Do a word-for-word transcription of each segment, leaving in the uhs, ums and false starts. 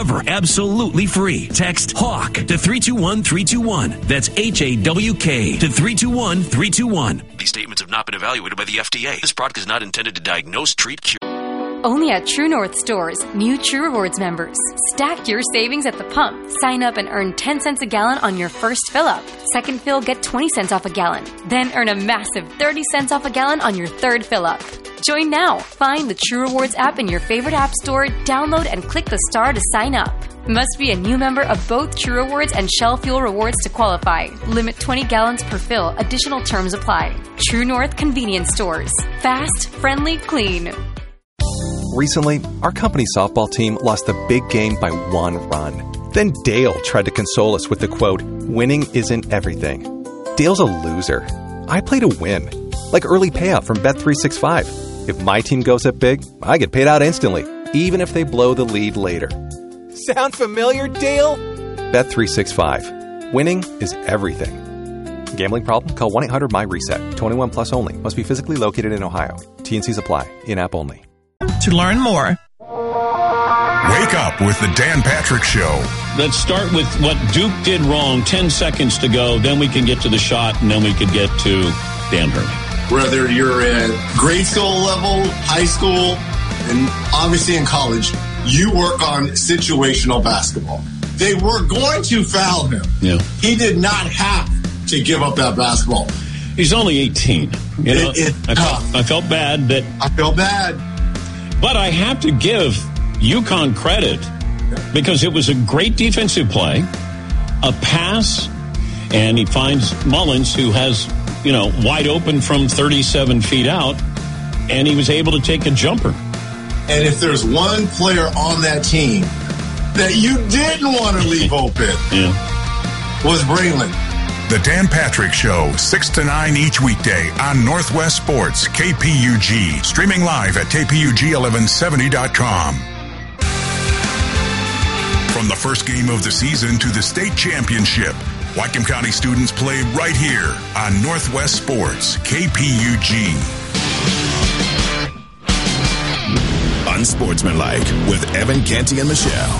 forever, absolutely free. Text HAWK to three two one three two one. That's H A W K to three two one three two one. These statements have not been evaluated by the F D A. This product is not intended to diagnose, treat, cure. Only at True North stores, new True Rewards members. Stack your savings at the pump. Sign up and earn ten cents a gallon on your first fill up. Second fill, get twenty cents off a gallon. Then earn a massive thirty cents off a gallon on your third fill up. Join now. Find the True Rewards app in your favorite app store, download and click the star to sign up. Must be a new member of both True Rewards and Shell Fuel Rewards to qualify. Limit twenty gallons per fill. Additional terms apply. True North Convenience Stores. Fast, friendly, clean. Recently, our company softball team lost the big game by one run. Then Dale tried to console us with the quote, "Winning isn't everything." Dale's a loser. I play to win. Like early payout from Bet three sixty-five. If my team goes up big, I get paid out instantly, even if they blow the lead later. Sound familiar, Dale? Bet three sixty-five. Winning is everything. Gambling problem? Call one eight hundred M Y reset. twenty-one plus only. Must be physically located in Ohio. T and Cs apply. In-app only. To learn more, wake up with the Dan Patrick Show. Let's start with what Duke did wrong. Ten seconds to go. Then we can get to the shot, and then we could get to Dan Hurley. Whether you're at grade school level, high school, and obviously in college, you work on situational basketball. They were going to foul him. Yeah. He did not have to give up that basketball. He's only eighteen. You know, it, it, I, felt, I felt bad that I felt bad. But I have to give UConn credit because it was a great defensive play, a pass, and he finds Mullins, who has, you know, wide open from thirty-seven feet out, and he was able to take a jumper. And if there's one player on that team that you didn't want to leave open, yeah. was Braylon. The Dan Patrick Show, six to nine each weekday on Northwest Sports, K P U G. Streaming live at K P U G eleven seventy dot com. From the first game of the season to the state championship, Whatcom County students play right here on Northwest Sports, K P U G. Unsportsmanlike with Evan Canty and Michelle.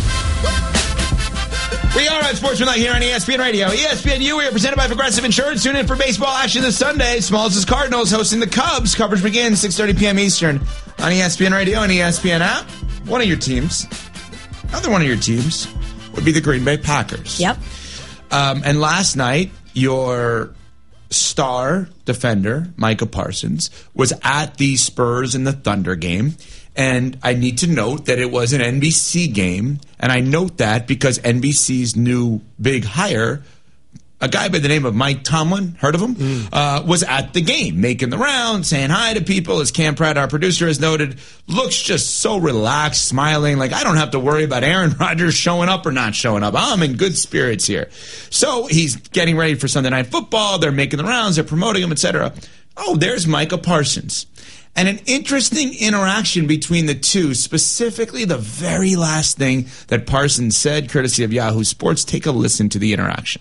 We are on Sportsmanlike here on E S P N Radio. E S P N U, we are presented by Progressive Insurance. Tune in for baseball action this Sunday. Smalls' Cardinals hosting the Cubs. Coverage begins six thirty p.m. Eastern on E S P N Radio and E S P N app. One of your teams, another one of your teams, would be the Green Bay Packers. Yep. Um, and last night, your star defender, Micah Parsons, was at the Spurs and the Thunder game. And I need to note that it was an N B C game. And I note that because N B C's new big hire, a guy by the name of Mike Tomlin, heard of him, mm. uh, was at the game, making the rounds, saying hi to people. As Cam Pratt, our producer, has noted, looks just so relaxed, smiling, like I don't have to worry about Aaron Rodgers showing up or not showing up. I'm in good spirits here. So he's getting ready for Sunday Night Football. They're making the rounds. They're promoting him, et cetera. Oh, there's Micah Parsons. And an interesting interaction between the two, specifically the very last thing that Parsons said, courtesy of Yahoo Sports. Take a listen to the interaction.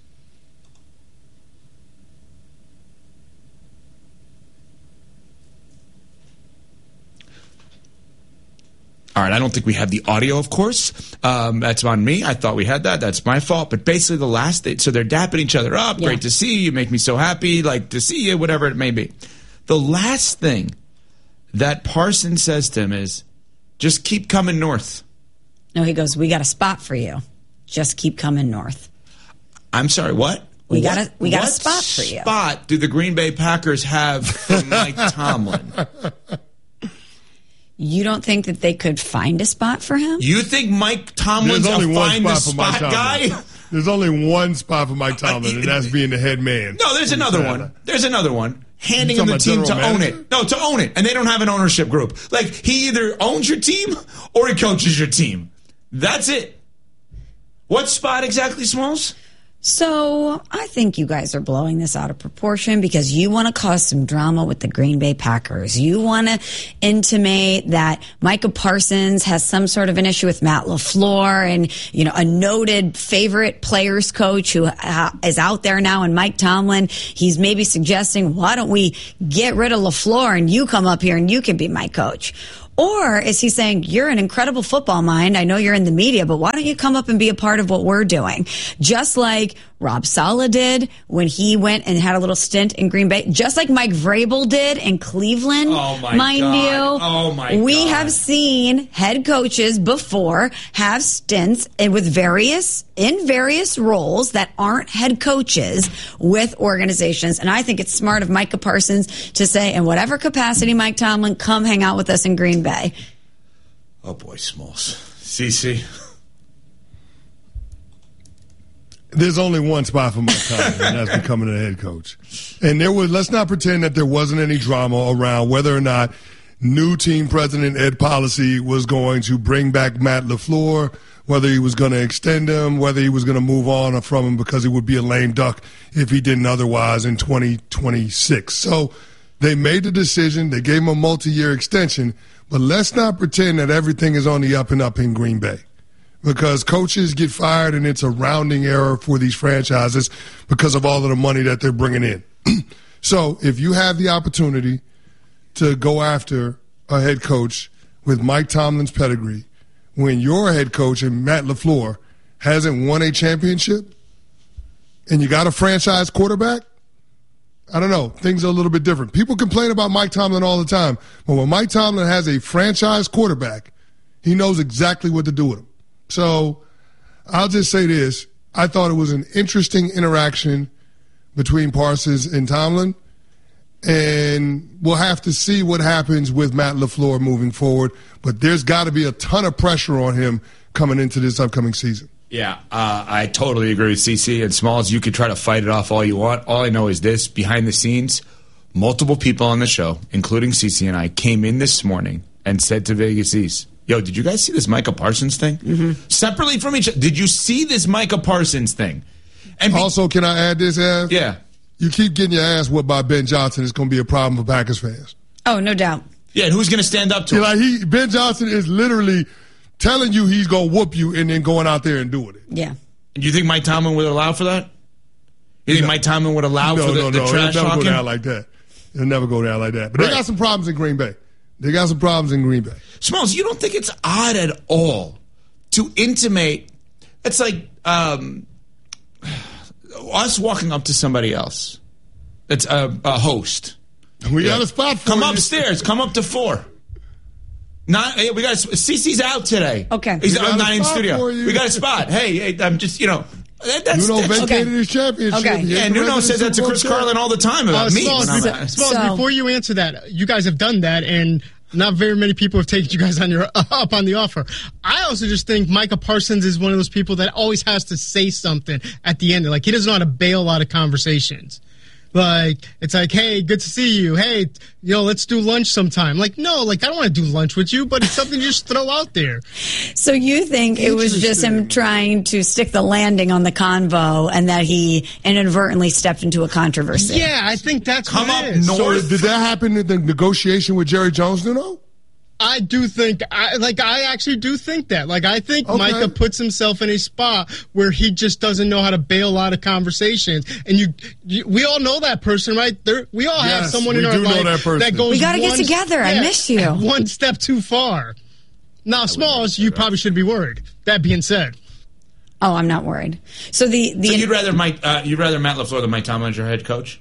All right, I don't think we have the audio, of course. Um, that's on me. I thought we had that. That's my fault. But basically the last thing, so they're dapping each other up. Yeah. Great to see you. You make me so happy. Like to see you, whatever it may be. The last thing that Parsons says to him is, just keep coming north. No, he goes, we got a spot for you. Just keep coming north. I'm sorry, what? We what, got a we got what a spot for you. What spot do the Green Bay Packers have for Mike Tomlin? You don't think that they could find a spot for him? You think Mike Tomlin's There's only a one find a spot for Mike spot guy? Tomlin. There's only one spot for Mike Tomlin, and that's being the head man. No, there's another one. There's another one. Handing him the about team to general own manager? it. No, to own it. And they don't have an ownership group. Like, he either owns your team or he coaches your team. That's it. What spot exactly, Smalls? So I think you guys are blowing this out of proportion because you want to cause some drama with the Green Bay Packers. You want to intimate that Micah Parsons has some sort of an issue with Matt LaFleur and, you know, a noted favorite players coach who uh, is out there now, and Mike Tomlin. He's maybe suggesting, why don't we get rid of LaFleur and you come up here and you can be my coach? Or is he saying, you're an incredible football mind. I know you're in the media, but why don't you come up and be a part of what we're doing? Just like Rob Saleh did when he went and had a little stint in Green Bay. Just like Mike Vrabel did in Cleveland, oh my mind God. you. Oh my we God. have seen head coaches before have stints with various, in various roles that aren't head coaches with organizations. And I think it's smart of Micah Parsons to say, in whatever capacity, Mike Tomlin, come hang out with us in Green Bay. Oh boy, Smalls. C C. There's only one spot for Mike Tomlin, and that's becoming a head coach. And there was, let's not pretend that there wasn't any drama around whether or not new team president Ed Policy was going to bring back Matt LaFleur, whether he was going to extend him, whether he was going to move on from him because he would be a lame duck if he didn't otherwise in twenty twenty-six. So they made the decision. They gave him a multi-year extension. But let's not pretend that everything is on the up and up in Green Bay, because coaches get fired and it's a rounding error for these franchises because of all of the money that they're bringing in. So if you have the opportunity to go after a head coach with Mike Tomlin's pedigree when your head coach and Matt LaFleur hasn't won a championship and you got a franchise quarterback, I don't know. Things are a little bit different. People complain about Mike Tomlin all the time, but when Mike Tomlin has a franchise quarterback, he knows exactly what to do with him. So I'll just say this. I thought it was an interesting interaction between Parsons and Tomlin, and we'll have to see what happens with Matt LaFleur moving forward, but there's got to be a ton of pressure on him coming into this upcoming season. Yeah, uh, I totally agree with C C. And Smalls, you could try to fight it off all you want. All I know is this, behind the scenes, multiple people on the show, including C C and I, came in this morning and said to Vegas East, yo, did you guys see this Micah Parsons thing? Mm-hmm. Separately from each other, did you see this Micah Parsons thing? And be- also, can I add this, Ev? Yeah. You keep getting your ass whooped by Ben Johnson. It's going to be a problem for Packers fans. Oh, no doubt. Yeah, and who's going to stand up to him? Like he, Ben Johnson is literally telling you he's going to whoop you and then going out there and doing it. Yeah. Do you think Mike Tomlin would allow for that? You think no. Mike Tomlin would allow no, for the, no, the no. trash It'll never talking? go down like that. It'll never go down like that. But right. they got some problems in Green Bay. They got some problems in Green Bay. Smalls, you don't think it's odd at all to intimate? It's like um, us walking up to somebody else. It's a, a host. We yeah. got a spot for Come you. upstairs. Come up to four. Not hey, we got Cece's out today. Okay, he's uh, not in studio. We got a spot. Hey, hey, I'm just you know. That, that's, Nuno that's, vacated okay. his championship. Okay. Yeah, Nuno says that to Chris Carlin all the time about uh, me. Smalls, when I'm be- at- Smalls, So- before you answer that, you guys have done that, and not very many people have taken you guys on your up on the offer. I also just think Micah Parsons is one of those people that always has to say something at the end. Like, he doesn't know how to bail out of conversations. Like, it's like, hey, good to see you. Hey, you know, let's do lunch sometime. Like, no, like, I don't want to do lunch with you, but it's something you just throw out there. So you think it was just him trying to stick the landing on the convo and that he inadvertently stepped into a controversy? Yeah, I think that's Come what up it is. north. So did that happen in the negotiation with Jerry Jones, Nuno? I do think, I, like, I actually do think that. Like, I think Okay. Micah puts himself in a spot where he just doesn't know how to bail out of conversations. And you, you we all know that person, right? There, we all have Yes, someone we in our do know life that person. goes We gotta get one- together. I miss you. One step too far. Now, Smalls, you probably should be worried. That being said. Oh, I'm not worried. So the, the So you'd rather Mike? Uh, you'd rather Matt LaFleur than Mike Tomlin as your head coach?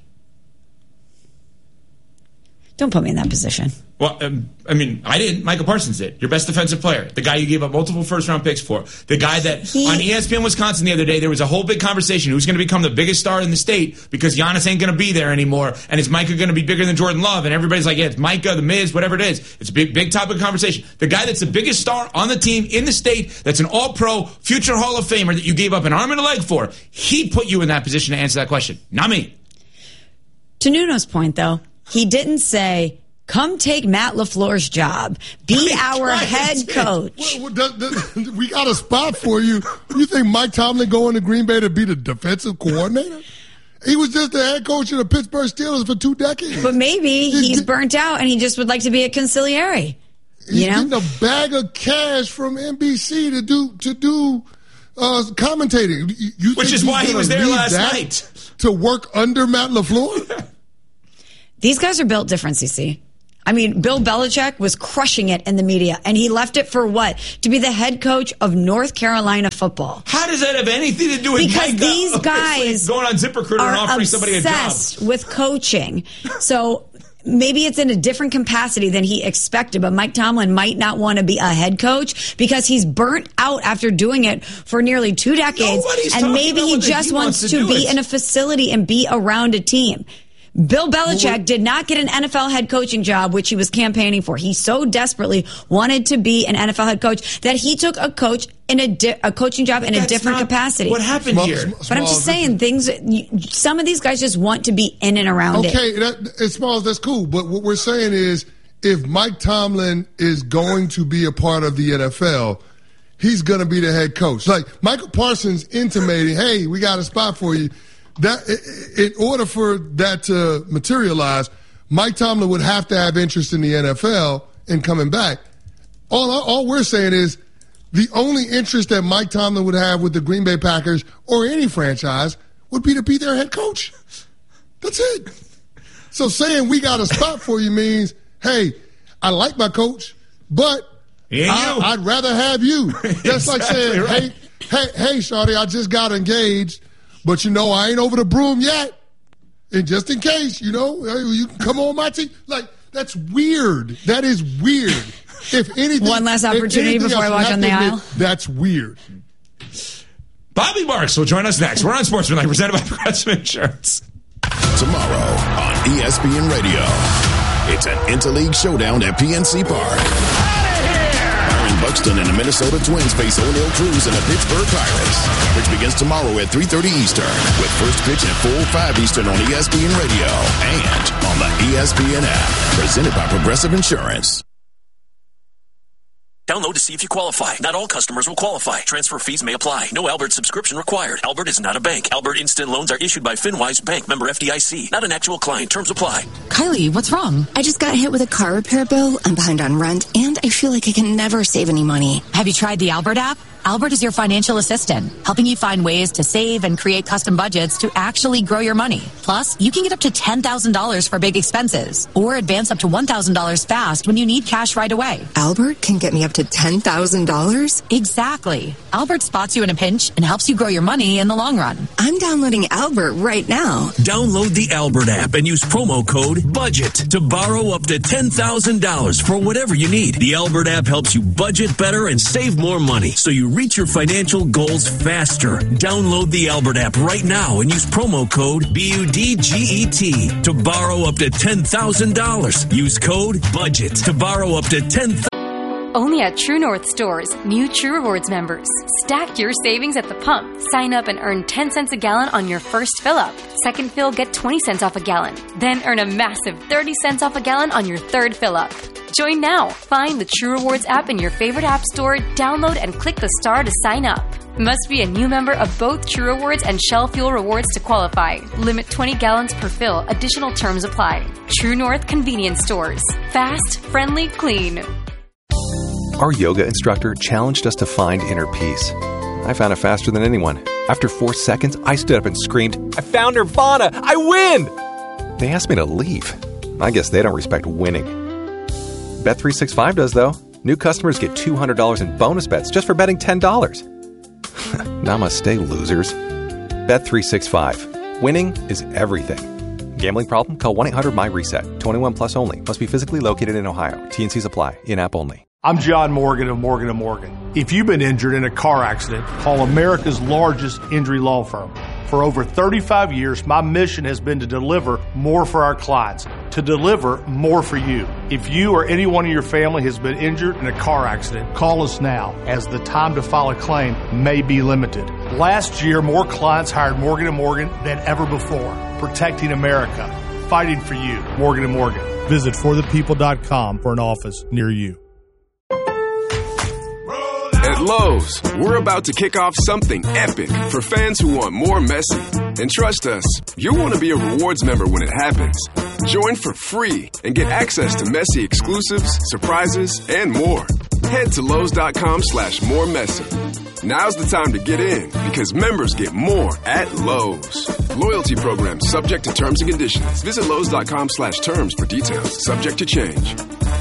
don't put me in that position. Well, um, I mean, I didn't. Michael Parsons did. Your best defensive player. The guy you gave up multiple first-round picks for. The guy that He- on E S P N Wisconsin the other day, there was a whole big conversation. Who's going to become the biggest star in the state because Giannis ain't going to be there anymore. And is Micah going to be bigger than Jordan Love? And everybody's like, yeah, it's Micah, the Miz, whatever it is. It's a big, big topic of conversation. The guy that's the biggest star on the team in the state, that's an all-pro, future Hall of Famer that you gave up an arm and a leg for, he put you in that position to answer that question. Not me. To Nuno's point, though, he didn't say, come take Matt LaFleur's job. Be Right, our right. head coach. Well, well, does- does- we got a spot for you. You think Mike Tomlin going to Green Bay to be the defensive coordinator? He was just the head coach of the Pittsburgh Steelers for two decades. But maybe he's burnt out and he just would like to be a conciliary. He's You know? getting a bag of cash from N B C to do to do uh, commentating. You, you Which think is he's why he gonna was there leave last that night. to work under Matt LaFleur? These guys are built different, C C. I mean, Bill Belichick was crushing it in the media, and he left it for what? To be the head coach of North Carolina football. How does that have anything to do with because Mike these Gu- guys going on ZipRecruiter and offering somebody a job? Obsessed with coaching. So maybe it's in a different capacity than he expected, but Mike Tomlin might not want to be a head coach because he's burnt out after doing it for nearly two decades, Nobody's and maybe he just he wants, wants to, to be it. in a facility and be around a team. Bill Belichick did not get an N F L head coaching job, which he was campaigning for. He so desperately wanted to be an N F L head coach that he took a coach in a, di- a coaching job in That's a different not capacity. What happened Small- here? sm- But I'm just saying things. You, some of these guys just want to be in and around it. Okay, that, as small as that's cool. But what we're saying is, if Mike Tomlin is going to be a part of the N F L, he's going to be the head coach. Like Michael Parsons intimating, "Hey, we got a spot for you." That in order for that to materialize, Mike Tomlin would have to have interest in the N F L and coming back. All all we're saying is the only interest that Mike Tomlin would have with the Green Bay Packers or any franchise would be to be their head coach. That's it. So saying we got a spot for you means, hey, I like my coach, but I, I'd rather have you. That's Exactly like saying, right. hey, hey, hey, shawty, I just got engaged. But, you know, I ain't over the broom yet. And just in case, you know, you can come on my team. Like, that's weird. That is weird. If anything. One last if opportunity anything before else, I walk have on to the admit, aisle. That's weird. Bobby Marks will join us next. We're on Sportsmanlike, presented by Progressive Insurance. Tomorrow on E S P N Radio, it's an interleague showdown at P N C Park. Byron Buxton and the Minnesota Twins face O'Neal Cruz and the Pittsburgh Pirates, which begins tomorrow at three thirty Eastern, with first pitch at four oh five Eastern on E S P N Radio and on the E S P N app, presented by Progressive Insurance. Download to see if you qualify. Not all customers will qualify. Transfer fees may apply. No Albert subscription required. Albert is not a bank. Albert Instant Loans are issued by FinWise Bank, member F D I C. Not an actual client. Terms apply. Kylie, what's wrong? I just got hit with a car repair bill. I'm behind on rent, and I feel like I can never save any money. Have you tried the Albert app? Albert is your financial assistant, helping you find ways to save and create custom budgets to actually grow your money. Plus, you can get up to ten thousand dollars for big expenses or advance up to one thousand dollars fast when you need cash right away. Albert can get me up to ten thousand dollars? Exactly. Albert spots you in a pinch and helps you grow your money in the long run. I'm downloading Albert right now. Download the Albert app and use promo code BUDGET to borrow up to ten thousand dollars for whatever you need. The Albert app helps you budget better and save more money, so you reach your financial goals faster. Download the Albert app right now and use promo code B U D G E T to borrow up to ten thousand dollars. Use code BUDGET to borrow up to ten thousand dollars. Only at True North stores, new True Rewards members. Stack your savings at the pump. Sign up and earn ten cents a gallon on your first fill up. Second fill, get twenty cents off a gallon. Then earn a massive thirty cents off a gallon on your third fill up. Join now. Find the True Rewards app in your favorite app store, download and click the star to sign up. Must be a new member of both True Rewards and Shell Fuel Rewards to qualify. Limit twenty gallons per fill. Additional terms apply. True North Convenience Stores. Fast, friendly, clean. Our yoga instructor challenged us to find inner peace. I found it faster than anyone. After four seconds, I stood up and screamed, "I found Nirvana! I win!" They asked me to leave. I guess they don't respect winning. Bet three sixty-five does, though. New customers get two hundred dollars in bonus bets just for betting ten dollars. Namaste, losers. Bet three sixty-five. Winning is everything. Gambling problem? Call one eight hundred my reset. twenty-one plus only. Must be physically located in Ohio. T and Cs apply. In-app only. I'm John Morgan of Morgan and Morgan. If you've been injured in a car accident, call America's largest injury law firm. For over thirty-five years, my mission has been to deliver more for our clients, to deliver more for you. If you or anyone in your family has been injured in a car accident, call us now, as the time to file a claim may be limited. Last year, more clients hired Morgan and Morgan than ever before, protecting America, fighting for you. Morgan and Morgan. Visit for the people dot com for an office near you. At Lowe's, we're about to kick off something epic for fans who want more Messi. And trust us, you'll want to be a rewards member when it happens. Join for free and get access to Messi exclusives, surprises, and more. Head to Lowe's.com slash more messy. Now's the time to get in because members get more at Lowe's. Loyalty program subject to terms and conditions. Visit Lowe's.com slash terms for details. Subject to change.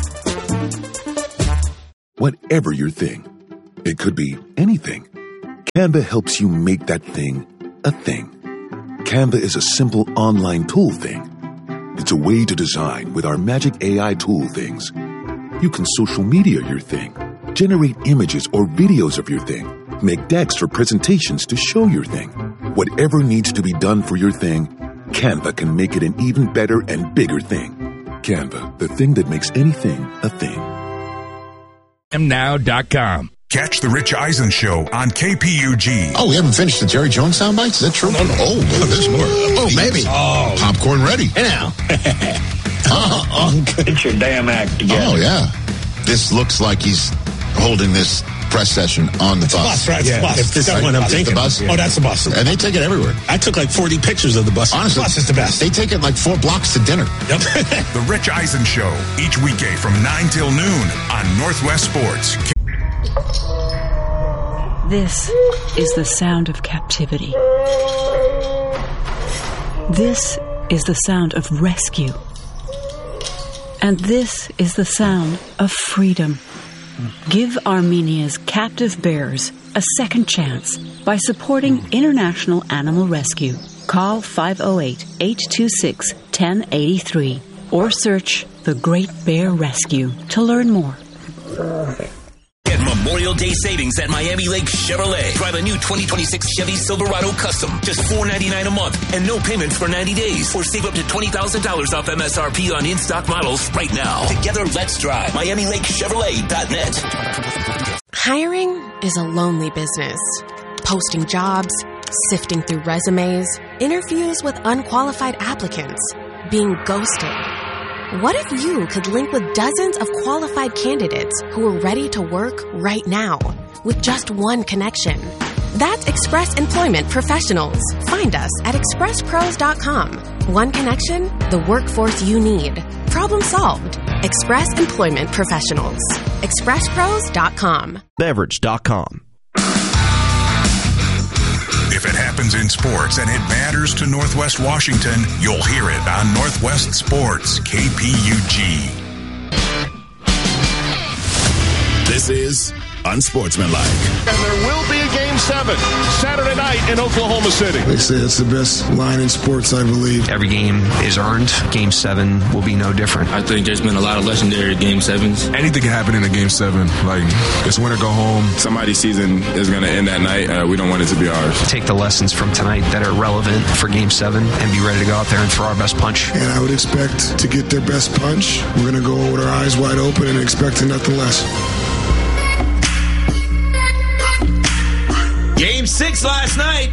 Whatever your thing, it could be anything. Canva helps you make that thing a thing. Canva is a simple online tool thing. It's a way to design with our magic A I tool things. You can social media your thing, generate images or videos of your thing, make decks for presentations to show your thing. Whatever needs to be done for your thing, Canva can make it an even better and bigger thing. Canva, the thing that makes anything a thing. am now dot com. Catch the Rich Eisen Show on K P U G. Oh, we haven't finished the Jerry Jones soundbites? Is that true? Oh, oh, oh there's more. Oh, maybe. Oh. Popcorn ready. Hey now. oh, oh. Get your damn act together. Oh, yeah. This looks like he's holding this press session on the it's bus. bus, right? It's yeah. the bus. It's, That's right? what I'm It's thinking. the bus? Oh, that's the bus. And they take it everywhere. I took like forty pictures of the bus. Honestly, the bus is the best. They take it like four blocks to dinner. Yep. The Rich Eisen Show, each weekday from nine till noon on Northwest Sports. This is the sound of captivity. This is the sound of rescue. And this is the sound of freedom. Give Armenia's captive bears a second chance by supporting International Animal Rescue. Call five oh eight, eight two six, one oh eight three or search The Great Bear Rescue to learn more. Get Memorial Day savings at Miami Lake Chevrolet. Drive a new twenty twenty-six Chevy Silverado Custom. Just four dollars and ninety-nine cents a month and no payments for ninety days. Or save up to twenty thousand dollars off M S R P on in-stock models right now. Together, let's drive. Miami Lake Chevrolet dot net. Hiring is a lonely business. Posting jobs, sifting through resumes, interviews with unqualified applicants, being ghosted. What if you could link with dozens of qualified candidates who are ready to work right now with just one connection? That's Express Employment Professionals. Find us at express pros dot com. One connection, the workforce you need. Problem solved. Express Employment Professionals. express pros dot com. beverage dot com. If it happens in sports and it matters to Northwest Washington, you'll hear it on Northwest Sports, K P U G. This is Unsportsmanlike. And there will be a game seven Saturday night in Oklahoma City. They say it's the best line in sports, I believe. Every game is earned. Game seven will be no different. I think there's been a lot of legendary game sevens. Anything can happen in a game seven. Like, it's win or go home. Somebody's season is going to end that night. Uh, we don't want it to be ours. Take the lessons from tonight that are relevant for game seven and be ready to go out there and throw our best punch. And I would expect to get their best punch. We're going to go with our eyes wide open and expecting nothing less. Game six last night.